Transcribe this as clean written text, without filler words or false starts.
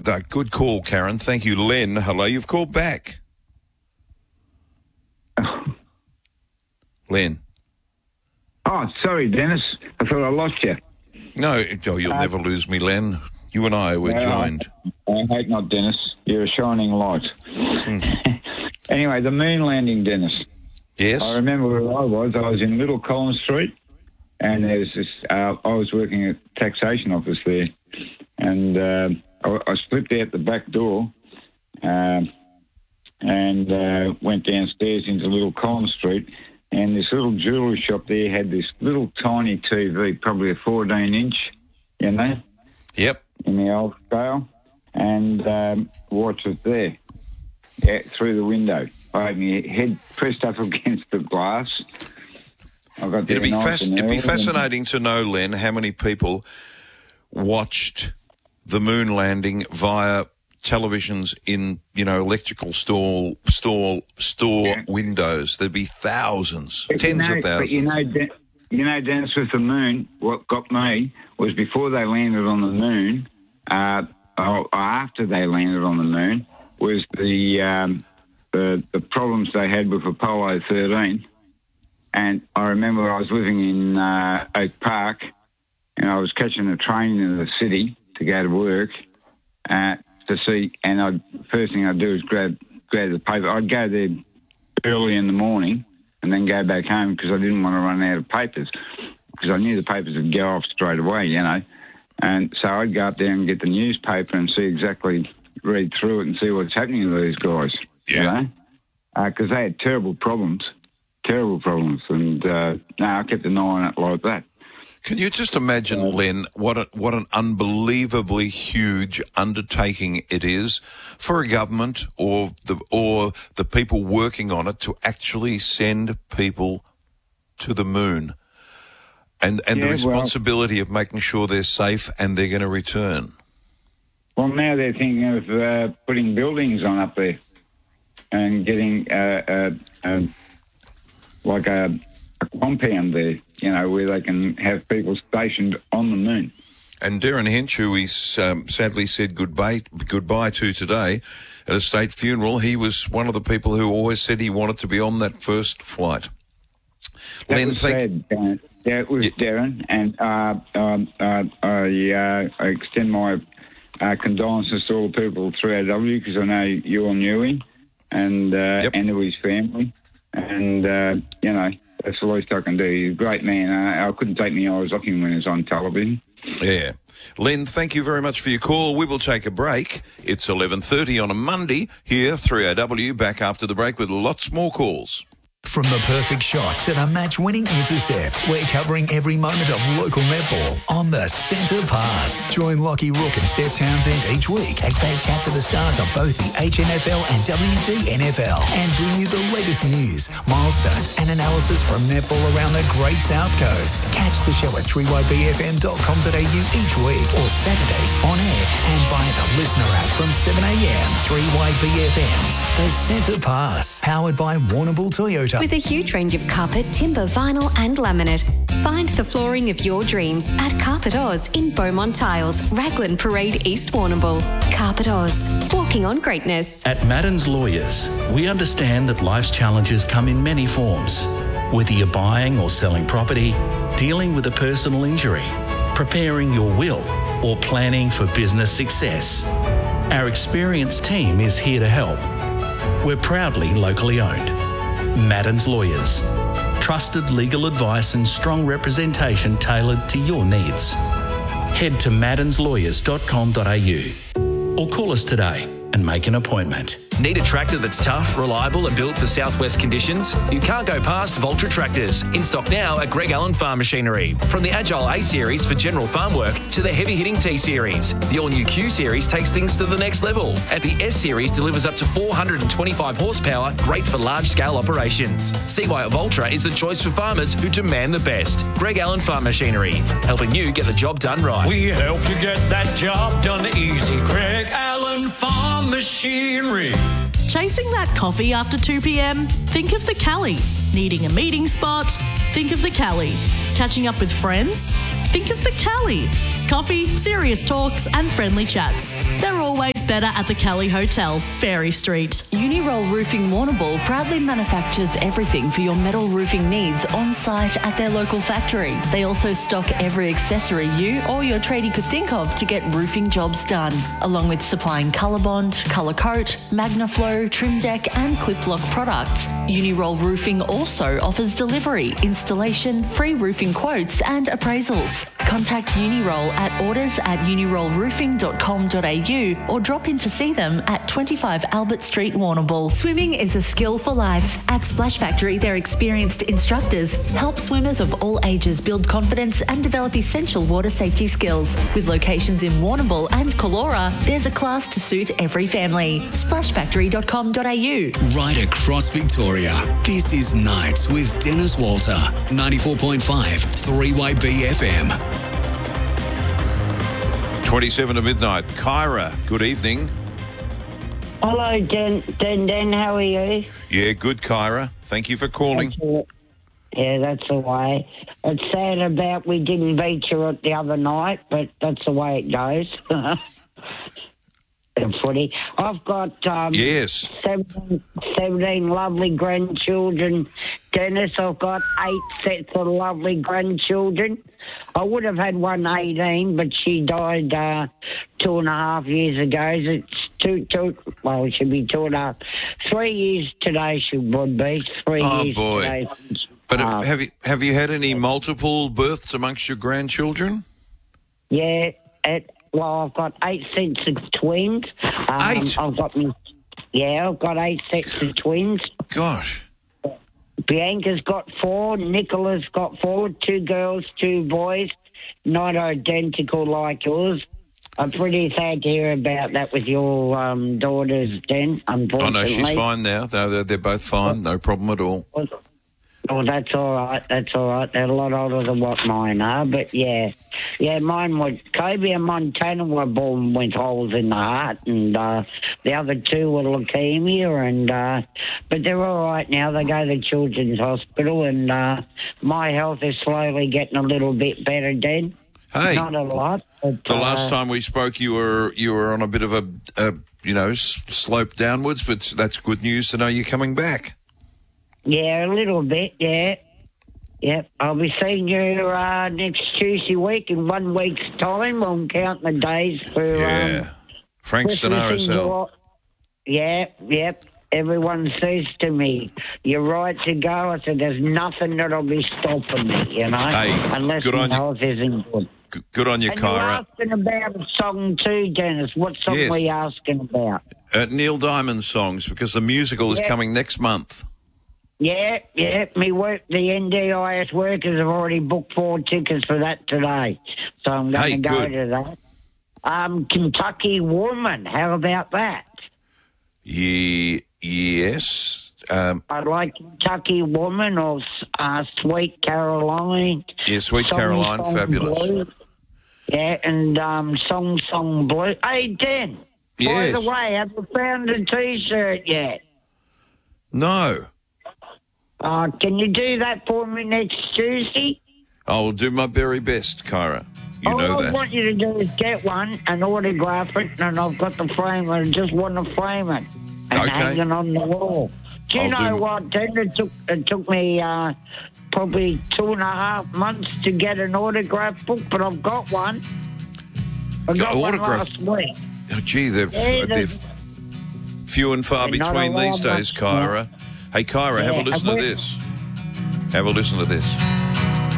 Good call, Karen. Thank you, Len. Hello, you've called back. Len. Oh, sorry, Dennis. I thought I lost you. No, you'll never lose me, Len. You and I were joined. I hope not, Dennis. You're a shining light. Anyway, the moon landing, Dennis. Yes? I remember where I was. I was in Little Collins Street, and there's this. I was working at the taxation office there, and I slipped out the back door and went downstairs into Little Collins Street, and this little jewellery shop there had this little tiny TV, probably a 14-inch, you know? Yep. In the old scale, and watched it there through the window. I had my head pressed up against the glass. I got It'd be fascinating to know, Len, how many people watched the moon landing via televisions in, electrical store windows. There'd be thousands, tens of thousands. But Dennis, with the moon, what got me was before they landed on the moon, or after they landed on the moon, was the problems they had with Apollo 13. And I remember I was living in Oak Park, and I was catching a train in the city to go to work to see. And first thing I'd do is grab the paper. I'd go there early in the morning and then go back home because I didn't want to run out of papers, because I knew the papers would go off straight away, And so I'd go up there and get the newspaper and read through it and see what's happening to these guys, because they had terrible problems. And I kept an eye on it like that. Can you just imagine, Len, what an unbelievably huge undertaking it is for a government or the people working on it to actually send people to the moon, and the responsibility of making sure they're safe and they're going to return. Well, now they're thinking of putting buildings on up there and getting like a compound there, where they can have people stationed on the moon. And Darren Hench, who we sadly said goodbye to today at a state funeral, he was one of the people who always said he wanted to be on that first flight. That was sad. It was Darren, and I extend my condolences to all the people through AW, because I know you all knew him, and to his family, and that's the least I can do. He's a great man. I couldn't take my eyes off him when he was on television. Yeah. Len, thank you very much for your call. We will take a break. It's 11:30 on a Monday here, 3AW, back after the break with lots more calls. From the perfect shot to the match-winning intercept, we're covering every moment of local netball on the Centre Pass. Join Lockie Rook and Steph Townsend each week as they chat to the stars of both the HNFL and WDNFL and bring you the latest news, milestones and analysis from netball around the Great South Coast. Catch the show at 3ybfm.com.au each week or Saturdays on air and via the listener app from 7am. 3YBFM's The Centre Pass, powered by Warrnambool Toyota. With a huge range of carpet, timber, vinyl and laminate. Find the flooring of your dreams at Carpet Oz in Beaumont Tiles, Raglan Parade, East Warrnambool. Carpet Oz, walking on greatness. At Madden's Lawyers, we understand that life's challenges come in many forms. Whether you're buying or selling property, dealing with a personal injury, preparing your will, or planning for business success, our experienced team is here to help. We're proudly locally owned. Madden's Lawyers. Trusted legal advice and strong representation tailored to your needs. Head to maddenslawyers.com.au or call us today and make an appointment. Need a tractor that's tough, reliable and built for southwest conditions? You can't go past Voltra Tractors. In stock now at Greg Allen Farm Machinery. From the Agile A Series for general farm work to the heavy-hitting T Series. The all-new Q Series takes things to the next level. And the S Series delivers up to 425 horsepower, great for large-scale operations. See why Voltra is the choice for farmers who demand the best. Greg Allen Farm Machinery, helping you get the job done right. We help you get that job done easy. Greg Allen Farm Machinery. Chasing that coffee after 2 p.m? Think of the Cali. Needing a meeting spot? Think of the Cali. Catching up with friends? Think of the Cali. Coffee, serious talks and friendly chats. They're always better at the Kelly Hotel, Fairy Street. Uniroll Roofing Warrnambool proudly manufactures everything for your metal roofing needs on site at their local factory. They also stock every accessory you or your tradie could think of to get roofing jobs done, along with supplying Colorbond, Colour Coat, Magnaflow, Trim Deck and Clip Lock products. Uniroll Roofing also offers delivery, installation, free roofing quotes and appraisals. Contact Uniroll at orders@unirollroofing.com.au or drop in to see them at 25 Albert Street, Warrnambool. Swimming is a skill for life. At Splash Factory, their experienced instructors help swimmers of all ages build confidence and develop essential water safety skills. With locations in Warrnambool and Callora, there's a class to suit every family. Splashfactory.com.au. Right across Victoria, this is Nights with Dennis Walter, 94.5 3YB FM. 27 to midnight. Kyra, good evening. Hello, Dan, how are you? Yeah, good, Kyra. Thank you for calling. Yeah, that's the way. It's sad about we didn't beat you the other night, but that's the way it goes. Footy. I've got Yes. 17 lovely grandchildren, Dennis. I've got 8 sets of lovely grandchildren. I would have had one 18, but she died 2.5 years ago. It's it should be 2.5. 3 years today she would be. 3 years boy. today. But have you had any multiple births amongst your grandchildren? Yeah, I've got 8 sets of twins. 8? I've got 8 sets of twins. Gosh. Bianca's got 4, Nicola's got 4, 2 girls, 2 boys, not identical like yours. I'm pretty sad to hear about that with your daughters, Den, unfortunately. Oh, no, she's fine now. They're both fine, no problem at all. Oh, that's all right. They're a lot older than what mine are, but yeah, mine were Kobe and Montana were born with holes in the heart, and the other 2 were leukemia, and but they're all right now. They go to Children's Hospital, and my health is slowly getting a little bit better. Den, hey, not a lot. But, the last time we spoke, you were on a bit of a slope downwards, but that's good news to know you're coming back. Yeah, a little bit, yeah. Yep, I'll be seeing you next Tuesday week in 1 week's time. I'm counting the days for... Frankston RSL. Yep. Everyone says to me, you're right to go. I said, there's nothing that'll be stopping me, Hey, unless good my on you. health isn't good. Good on you, and Kyra. you're asking about a song too, Dennis. What song were you asking about? Neil Diamond songs, because the musical is coming next month. Yeah. Me work, the NDIS workers have already booked 4 tickets for that today, so I'm going to go to that. Kentucky Woman, how about that? Yes. I'd like Kentucky Woman or Sweet Caroline. Yeah, Sweet Caroline, fabulous. Blue. Yeah, and Song Blue. Hey, Den, yes. By the way, have you found a T-shirt yet? No. Can you do that for me next Tuesday? I will do my very best, Kyra. You know All I that. want you to do is get one and autograph it, and I've got the frame, and I just want to frame it and hang it on the wall. Do you know what, Den? It took me probably 2.5 months to get an autograph book, but I've got one. I got one last week. Oh, gee, they're few and far between these days, Kyra. Hey, Kyra, have a listen to this. Have a listen to this.